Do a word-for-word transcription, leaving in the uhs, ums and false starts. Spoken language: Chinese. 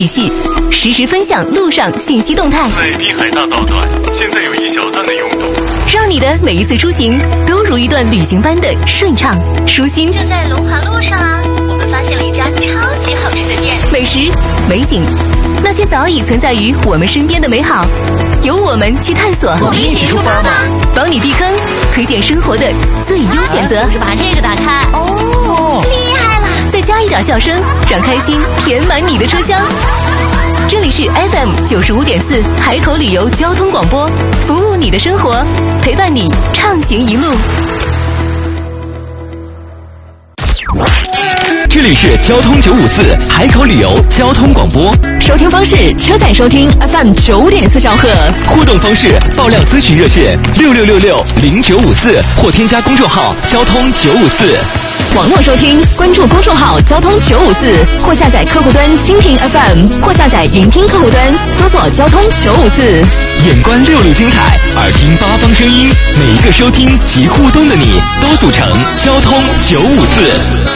体系，实时分享路上信息动态。 在滨海大道段，现在有一小段的拥堵， 让你的每一次出行都如一段旅行般的顺畅舒心。 就在龙华路上啊，我们发现了一家超级好吃的店， 美食、美景，那些早已存在于我们身边的美好，由我们去探索。 我们一起出发吧！ 帮你避坑，推荐生活的最优选择。 就是把这个打开。哦，厉害了！ 再加一点笑声，让开心填满你的车厢。这里是 F M 九十五点四海口旅游交通广播，服务你的生活，陪伴你畅行一路。 这里是交通九五四海口旅游交通广播， 收听方式：车载收听 F M 九点四兆赫， 互动方式：爆料咨询热线六六六六零九五四或添加公众号交通九五四。 网络收听，关注公众号交通九五四，或下载客户端蜻蜓 F M， 或下载云听客户端，搜索交通九五四。 眼观六路精彩，耳听八方声音，每一个收听及互动的你，都组成交通九五四。